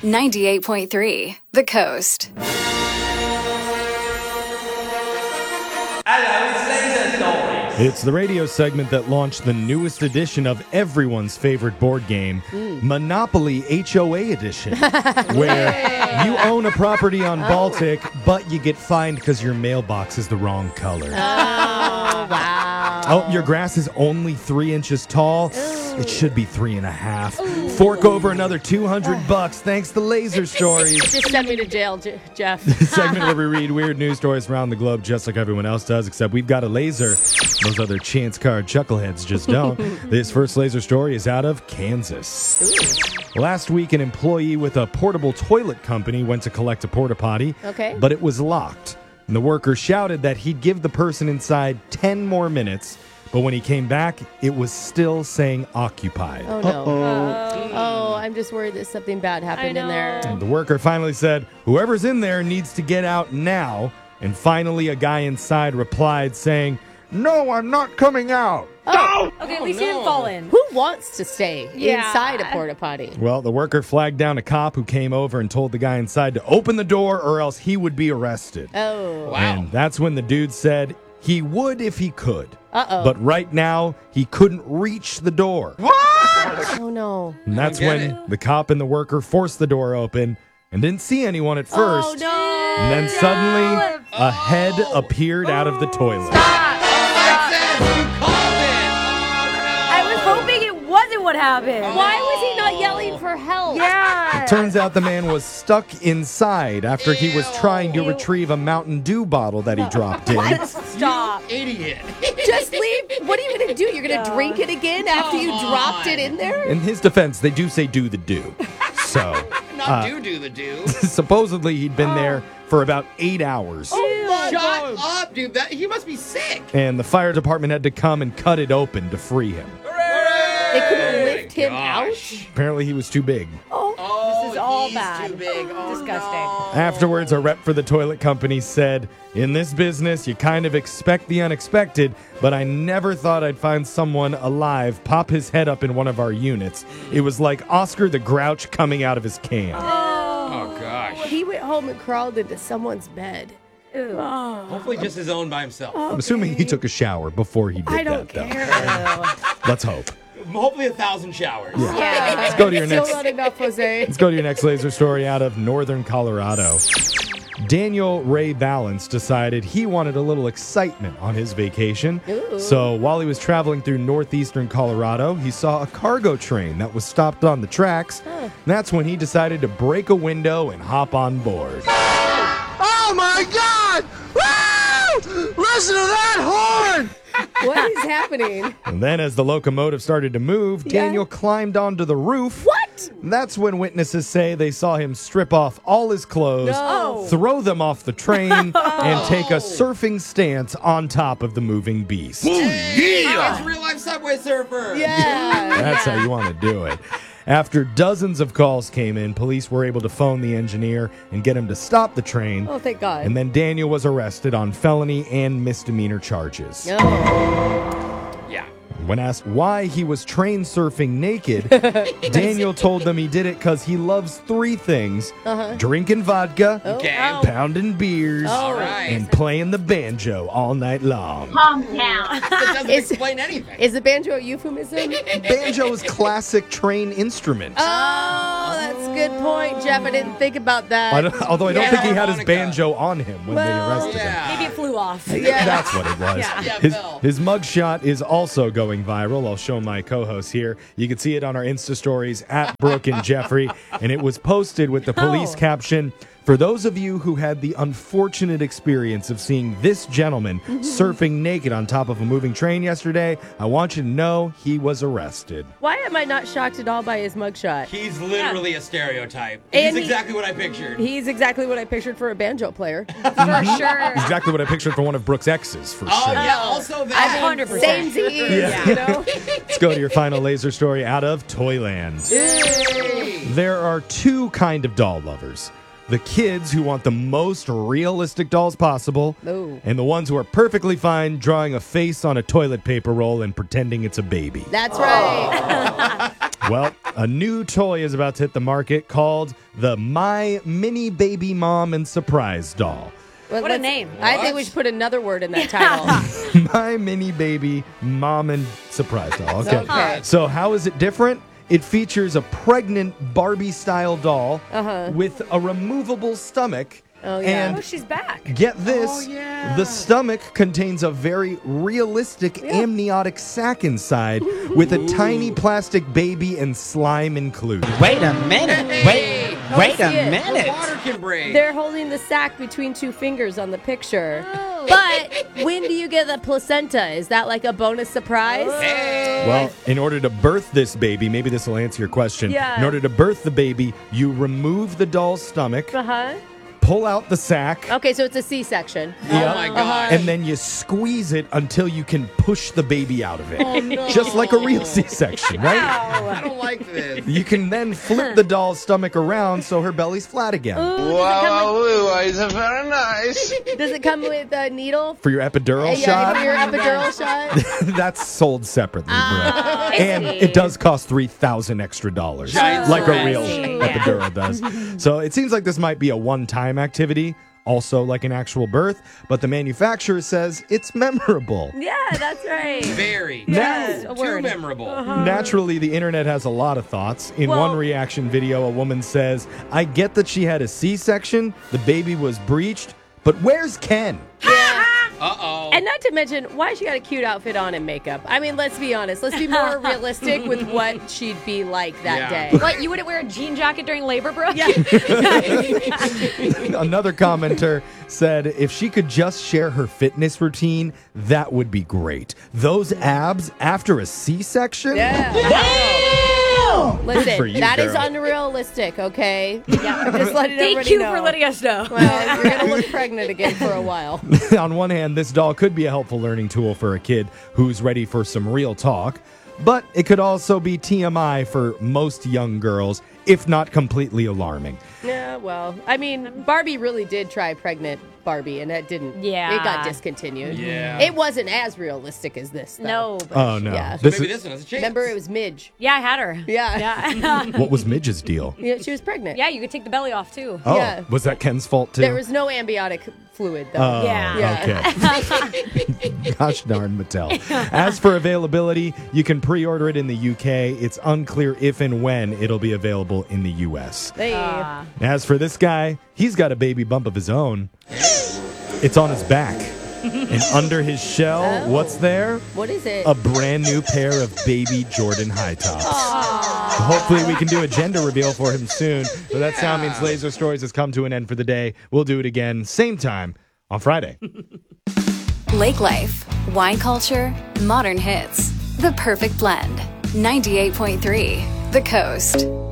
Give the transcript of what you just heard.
98.3 The Coast. Hello, it's Laser Stories. It's the radio segment that launched the newest edition of everyone's favorite board game, Monopoly HOA Edition, where you own a property on Baltic, but you get fined because your mailbox is the wrong color. Oh, wow. Oh, your grass is only 3 inches tall. It should be 3.5. Fork over another $200 thanks to Laser Stories. Just send me to jail, Jeff. The segment where we read weird news stories around the globe just like everyone else does, except we've got a laser. Those other chance card chuckleheads just don't. This first laser story is out of Kansas. Last week, an employee with a portable toilet company went to collect a porta potty, but it was locked. And the worker shouted that he'd give the person inside 10 more minutes, but when he came back, it was still saying occupied. Oh, no. Oh, I'm just worried that something bad happened in there. And the worker finally said, whoever's in there needs to get out now. And finally, a guy inside replied saying, no, I'm not coming out. Oh. Okay, at least he didn't fall in. Who wants to stay inside a porta potty? Well, the worker flagged down a cop who came over and told the guy inside to open the door or else he would be arrested. Oh. And that's when the dude said he would if he could. Uh-oh. But right now, he couldn't reach the door. Oh, no. And that's when the cop and the worker forced the door open and didn't see anyone at first. Oh, no. And then suddenly, a head appeared out of the toilet. I was hoping it wasn't what happened. Why was he not yelling for help? Yeah. Turns out the man was stuck inside after he was trying to retrieve a Mountain Dew bottle that he dropped in. Stop. Idiot. Just leave. What are you going to do? You're going to drink it again after you dropped it in there? In his defense, they do say do the do. So, Not do the do. supposedly he'd been there for about 8 hours. Shut up, dude. He must be sick. And the fire department had to come and cut it open to free him. They couldn't lift him out? Apparently he was too big. This is all he's bad. too big. Oh, Disgusting. Afterwards, a rep for the toilet company said, in this business, you kind of expect the unexpected, but I never thought I'd find someone alive pop his head up in one of our units. It was like Oscar the Grouch coming out of his can. Oh, gosh. He went home and crawled into someone's bed. Ew. Hopefully just his own by himself. I'm assuming he took a shower before he did I don't that, care. though. Let's hope. Hopefully 1,000 showers. Yeah. Let's go to your Still next. not enough, Jose. Let's go to your next laser story out of northern Colorado. Daniel Ray Balance decided he wanted a little excitement on his vacation. Ooh. So while he was traveling through northeastern Colorado, he saw a cargo train that was stopped on the tracks. And that's when he decided to break a window and hop on board. Oh my God! Woo! Listen to that horn! What is happening? And then as the locomotive started to move, Daniel climbed onto the roof. What? That's when witnesses say they saw him strip off all his clothes, No. throw them off the train, and take a surfing stance on top of the moving beast. It's real life Subway Surfer. Yeah. That's how you want to do it. After dozens of calls came in, police were able to phone the engineer and get him to stop the train. Oh, thank God. And then Daniel was arrested on felony and misdemeanor charges. Yeah. When asked why he was train surfing naked, Daniel told them he did it because he loves 3 things: drinking vodka, Okay. pounding beers, All right. and playing the banjo all night long. That doesn't Is- explain anything. Is the banjo a euphemism? Banjo is classic train instrument. Oh, that's a good point, Jeff. I didn't think about that. Although I don't Yeah, think he had his harmonica. banjo on him when they Well, arrested him. Yeah. Maybe it flew off. Yeah. That's what it was. Yeah. His mugshot is also going viral. I'll show my co-hosts here. You can see it on our Insta stories at Brooke and Jeffrey, and it was posted with the police caption, "For those of you who had the unfortunate experience of seeing this gentleman surfing naked on top of a moving train yesterday, I want you to know he was arrested." Why am I not shocked at all by his mugshot? He's literally a stereotype. And He's he- exactly what I pictured. He's exactly what I pictured for a banjo player. For sure. Exactly what I pictured for one of Brooke's exes, for Oh, sure. yeah, also that. 100%. Samesies, you know? Let's go to your final laser story out of Toyland. There are 2 kind of doll lovers. The kids who want the most realistic dolls possible, Ooh. and the ones who are perfectly fine drawing a face on a toilet paper roll and pretending it's a baby. That's right. Well, a new toy is about to hit the market called the My Mini Baby Mom and Surprise Doll. Well, What a name. I think we should put another word in that title. My Mini Baby Mom and Surprise Doll. Okay. Okay. So how is it different? It features a pregnant Barbie-style doll with a removable stomach. Oh, yeah. And Oh, she's back. get this, Oh, yeah. the stomach contains a very realistic amniotic sac inside with a tiny plastic baby and slime included. Wait a minute. Wait see a it. minute. Water can break. They're holding the sack between two fingers on the picture. But when do you get the placenta? Is that like a bonus surprise? Well, in order to birth this baby, maybe this will answer your question. Yeah. In order to birth the baby, you remove the doll's stomach, Uh-huh. pull out the sac, Okay, so it's a C-section. Oh my god. and then you squeeze it until you can push the baby out of it. Just like a real C-section, right? I don't like this. You can then flip the doll's stomach around so her belly's flat again. Wow, it's very nice. Does it come with a needle? For your epidural Yeah, shot, for your epidural shot. that's sold separately, Ah, bro. And it does cost $3,000 extra, Giant like a real surprise. epidural does. So it seems like this might be a one-time activity, also like an actual birth, but the manufacturer says it's memorable. Yeah, that's right. Very. Yes, Too a word. memorable. Naturally, the internet has a lot of thoughts. In Well- one reaction video, a woman says, I get that she had a C-section, the baby was breached, but where's Ken? Uh-oh. And not to mention, why she got a cute outfit on and makeup? I mean, let's be honest. Let's be more realistic with what she'd be like that Yeah. day. What, you wouldn't wear a jean jacket during labor, bro? Yeah. Another commenter said if she could just share her fitness routine, that would be great. Those abs after a C-section? Listen, for you, that is girl. unrealistic, okay? Yeah, I'm just letting Thank everybody you know. for letting us know. Well, you're going to look pregnant again for a while. On one hand, this doll could be a helpful learning tool for a kid who's ready for some real talk, but it could also be TMI for most young girls, if not completely alarming. Yeah, well, I mean, Barbie really did try pregnant Barbie, and that didn't. Yeah. It got discontinued. Yeah. It wasn't as realistic as this, though. No. But Oh, no. Yeah. This Maybe is, this one has a chance. Remember, it was Midge. yeah, I had her. Yeah. Yeah. what was Midge's deal? Yeah, she was pregnant. Yeah, you could take the belly off, too. Oh, Yeah. was that Ken's fault too? There was no amniotic fluid, though. Oh, Yeah. okay. Gosh darn Mattel. As for availability, you can pre-order it in the UK. It's unclear if and when it'll be available in the US. They, As for this guy, he's got a baby bump of his own. It's on his back. And under his shell, what's there? what is it? A brand new pair of baby Jordan high tops. Hopefully we can do a gender reveal for him soon. But that sound means Laser Stories has come to an end for the day. We'll do it again, same time on Friday. Lake Life, wine culture, modern hits. The perfect blend. 98.3 The Coast.